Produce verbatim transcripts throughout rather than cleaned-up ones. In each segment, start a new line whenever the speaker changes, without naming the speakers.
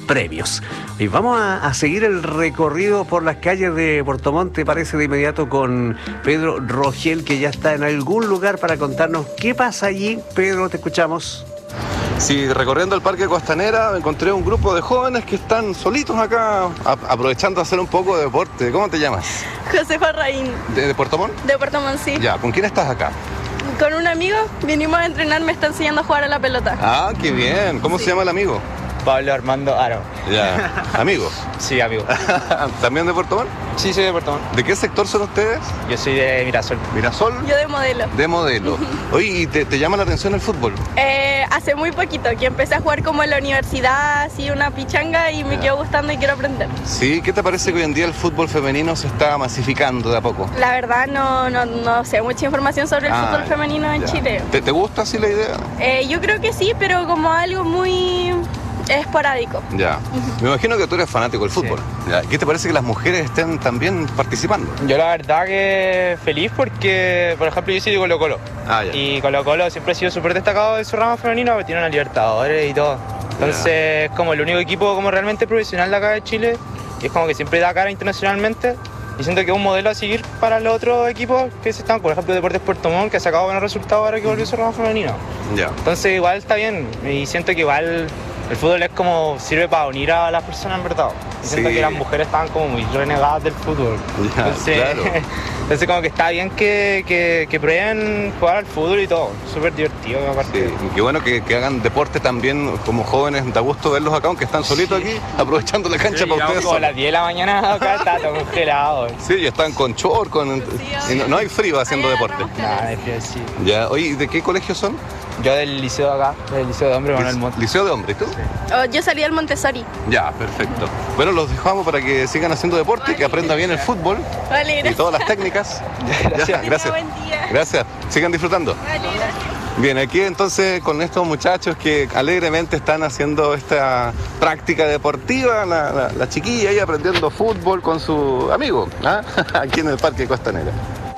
premios. Y vamos a, a seguir el recorrido por las calles de Puerto Montt, parece de inmediato con Pedro Rogel, que ya está en algún lugar para contarnos qué pasa allí. Pedro, te escuchamos.
Sí, recorriendo el Parque Costanera encontré un grupo de jóvenes que están solitos acá, a, aprovechando a hacer un poco de deporte. ¿Cómo te llamas?
Josefa Raín.
¿De, de Puerto Montt?
De Puerto Montt, sí.
Ya, ¿con quién estás acá?
Con un amigo, vinimos a entrenar, me está enseñando a jugar a la pelota.
Ah, qué bien. ¿Cómo sí. se llama el amigo?
Pablo Armando Aro.
Ya, ¿amigo?
Sí, amigo.
¿También de Puerto Montt?
Sí, soy de Puerto Montt.
¿De qué sector son ustedes?
Yo soy de Mirasol.
¿Mirasol?
Yo de Modelo.
De Modelo. Oye, ¿y te, te llama la atención el fútbol?
Eh, hace muy poquito, que empecé a jugar como en la universidad, así una pichanga, y me
Ya.
quedó gustando y quiero aprender.
Sí, ¿qué te parece que hoy en día el fútbol femenino se está masificando de a poco?
La verdad no, no, no sé mucha información sobre el
Ah,
fútbol femenino en
ya.
Chile.
¿Te, ¿Te gusta así la idea?
Eh, yo creo que sí, pero como algo muy esporádico.
Ya. Me imagino que tú eres fanático del fútbol.
Sí.
Ya. ¿Qué te parece que las mujeres estén también participando?
Yo la verdad que feliz porque, por ejemplo, yo soy de Colo Colo.
Ah, ya.
Y Colo Colo siempre ha sido súper destacado en su rama femenino, porque tiene una Libertadores y todo. Entonces es como el único equipo como realmente profesional de acá de Chile. Y es como que siempre da cara internacionalmente. Y siento que es un modelo a seguir para los otros equipos que se están, por ejemplo, Deportes Puerto Montt, que ha sacado buenos resultados ahora que volvió su rama femenino.
Ya.
Entonces igual está bien. Y siento que igual el fútbol es como, sirve para unir a las personas en verdad. Y siento
Sí.
que las mujeres estaban como muy renegadas del fútbol.
Ya,
Entonces,
claro.
entonces como que está bien que, que, que prueben jugar al fútbol y todo. Súper divertido aparte.
Sí, y qué bueno que, que hagan deporte también como jóvenes. Da gusto verlos acá, aunque están solitos aquí, aprovechando la cancha para ustedes.
Como a
solos.
las diez de la mañana acá está todo congelado.
Sí, y están con short, con... y no, no hay frío haciendo
Ahí
deporte.
agarramos.
Nada, de frío, sí.
Ya, oye, ¿de qué colegio son?
Yo del liceo de acá, del liceo de hombre Manuel Montt.
Liceo de Hombres, ¿tú?
Oh, yo salí del Montessori.
Ya, perfecto. Bueno, los dejamos para que sigan haciendo deporte, que aprendan bien el fútbol
Vale,
y
gracias.
todas las técnicas.
Gracias.
Ya,
Tenga
gracias.
buen día.
Gracias. Sigan disfrutando.
Vale, gracias.
Bien, aquí entonces con estos muchachos que alegremente están haciendo esta práctica deportiva, la, la, la chiquilla ahí aprendiendo fútbol con su amigo, ¿ah? Aquí en el Parque Costanera.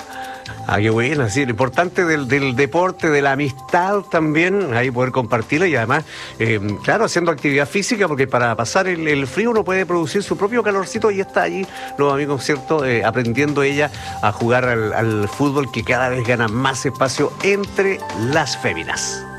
Ah, qué bueno, sí, lo importante del, del deporte, de la amistad también, ahí poder compartirla y además, eh, claro, haciendo actividad física, porque para pasar el, el frío uno puede producir su propio calorcito y está allí los amigos, ¿cierto? Eh, aprendiendo ella a jugar al, al fútbol, que cada vez gana más espacio entre las féminas.